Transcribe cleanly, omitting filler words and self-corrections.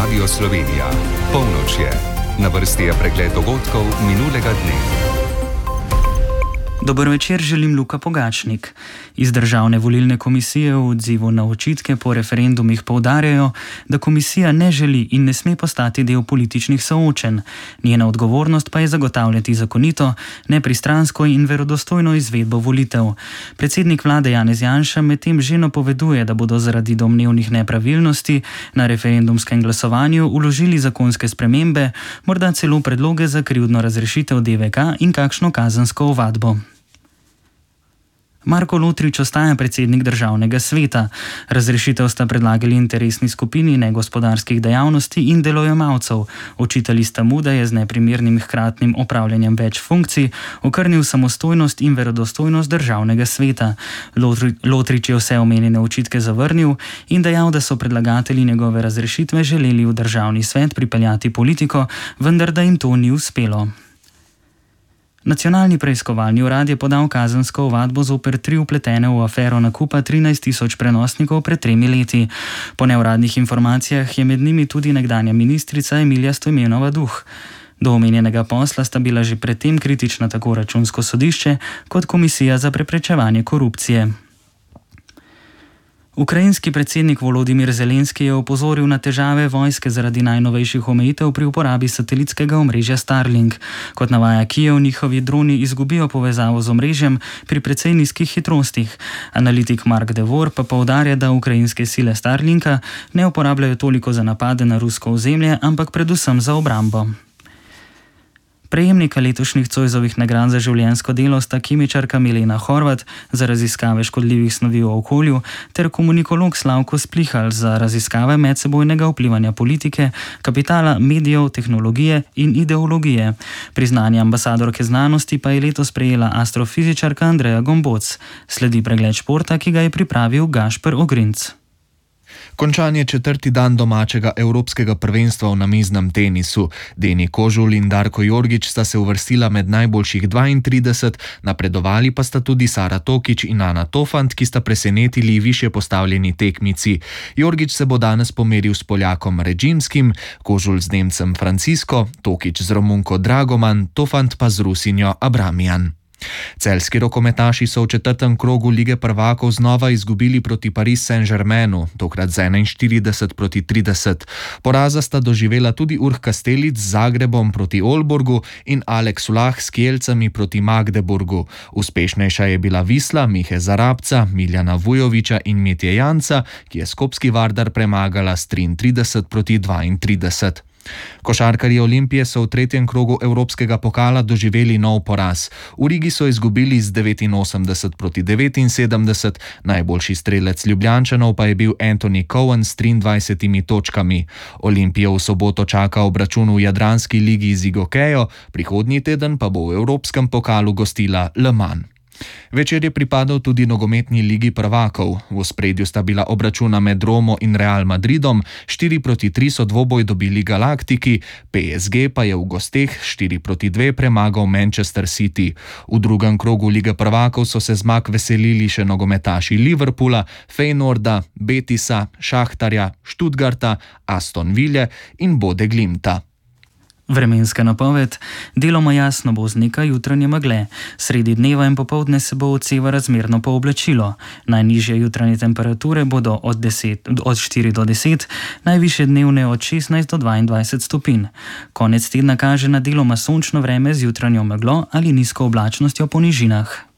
Radio Slovenija. Polnoč je. Na vrsti je pregled dogodkov minulega dne. Dober večer, želim Luka Pogačnik. Iz Državne volilne komisije v odzivu na očitke po referendumih poudarjajo, da komisija ne želi in ne sme postati del političnih soočenj. Njena odgovornost pa je zagotavljati zakonito, nepristransko in verodostojno izvedbo volitev. Predsednik vlade Janez Janša medtem že napoveduje, da bodo zaradi domnevnih nepravilnosti na referendumskem glasovanju vložili zakonske spremembe, morda celo predloge za krivdno razrešitev DVK in kakšno kazensko ovadbo. Marko Lotrič ostaja predsednik Državnega sveta. Razrešitev sta predlagali interesni skupini negospodarskih dejavnosti in delojemalcev. Očitali sta mu, da je z neprimernim hkratnim opravljanjem več funkcij okrnil samostojnost in verodostojnost Državnega sveta. Lotrič je vse omenjene očitke zavrnil in dejal, da so predlagatelji njegove razrešitve želeli v Državni svet pripeljati politiko, vendar da jim to ni uspelo. Nacionalni preiskovalni urad je podal kazensko ovadbo zoper 3 vpletene v afero nakupa 13.000 prenosnikov pred 3 leti. Po neuradnih informacijah je med njimi tudi nekdanja ministrica Emilija Stojmenova Duh. Do omenjenega posla sta bila že predtem kritična tako Računsko sodišče kot Komisija za preprečevanje korupcije. Ukrajinski predsednik Volodimir Zelenski je opozoril na težave vojske zaradi najnovejših omejitev pri uporabi satelitskega omrežja Starlink. Kot navaja Kijev, njihovi droni izgubijo povezavo z omrežjem pri precej nizkih hitrostih. Analitik Mark Devor pa poudarja, da ukrajinske sile Starlinka ne uporabljajo toliko za napade na rusko ozemlje, ampak predvsem za obrambo. Prejemnika letošnjih Zoisovih nagrad za življenjsko delo sta kemičarka Milena Horvat za raziskave škodljivih snovi v okolju ter komunikolog Slavko Splihal za raziskave medsebojnega vplivanja politike, kapitala, medijev, tehnologije in ideologije. Priznanje ambasadorke znanosti pa je letos prejela astrofizičarka Andreja Gomboc. Sledi pregled športa, ki ga je pripravil Gašper Ogrinc. Končan je 4. dan domačega evropskega prvenstva v namiznem tenisu. Deni Kožul in Darko Jorgič sta se uvrstila med najboljših 32, napredovali pa sta tudi Sara Tokič in Ana Tofant, ki sta presenetili višje postavljeni tekmici. Jorgič se bo danes pomeril s Poljakom Ređimskim, Kožul z Nemcem Francisco, Tokič z Romunko Dragoman, Tofant pa z Rusinjo Abramian. Celjski rokometaši so v 4. krogu Lige prvakov znova izgubili proti Paris Saint-Germainu, tokrat z 41-30. Poraza sta doživela tudi Urh Kastelic z Zagrebom proti Olborgu in Alex Vlah s Kielcami proti Magdeburgu. Uspešnejša je bila Visla Mihe Zarabca, Miljana Vujovića in Mitje Janca, ki je skopski Vardar premagala s 33-32. Košarkarji Olimpije so v 3. krogu Evropskega pokala doživeli nov poraz. V Rigi so izgubili z 89-79, najboljši strelec Ljubljančanov pa je bil Anthony Cohen s 23 točkami. Olimpijo v soboto čaka obračun v Jadranski ligi z Igokejo, prihodnji teden pa bo v Evropskem pokalu gostila Le Mans. Večer je pripadal tudi nogometni ligi prvakov. V ospredju sta bila obračuna med Romo in Real Madridom, 4-3 so dvoboj dobili Galaktiki, PSG pa je v gosteh 4-2 premagal Manchester City. V 2. krogu lige prvakov so se zmag veselili še nogometaši Liverpoola, Feyenoorda, Betisa, Šahtarja, Stuttgarta, Aston Ville in Bode Glimta. Vremenska napoved: deloma jasno bo z nekaj jutranje megle. Sredi dneva in popoldne se bo odseva razmerno pooblačilo. Najnižje jutranje temperature bodo od 4 do 10, najvišje dnevne od 16 do 22 stopinj. Konec tedna kaže na deloma sončno vreme z jutranjo meglo ali nizko oblačnostjo po nižinah.